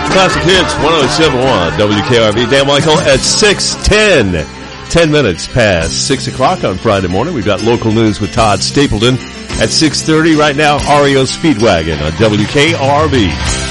Classic Hits 107.1 WKRV. Dan Michael at 6:10. 10 minutes past 6 o'clock on Friday morning. We've got local news with Todd Stapleton at 6:30. Right now, REO Speedwagon on WKRV.